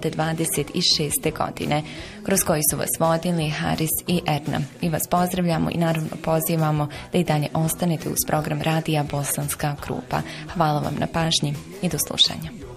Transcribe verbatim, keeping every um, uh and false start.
hiljade dvadeset šeste. godine, kroz koji su vas vodili Haris i Erna. I vas pozdravljamo i naravno pozivamo da i dalje ostanete uz program radija Bosanska Krupa. Hvala vam na pažnji i do slušanja.